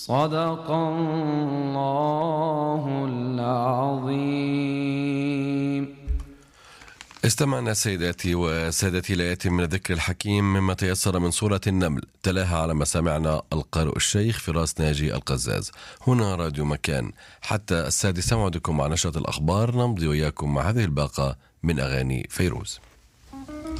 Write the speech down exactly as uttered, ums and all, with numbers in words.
صدق الله العظيم. استمعنا سيداتي وسادتي لآيات من الذكر الحكيم مما تيسر من سورة النمل، تلاها على مسامعنا القارئ الشيخ فراس ناجي القزاز. هنا راديو مكان حتى السادسة، موعدكم مع نشرة الأخبار، نمضي وياكم مع هذه الباقة من أغاني فيروز.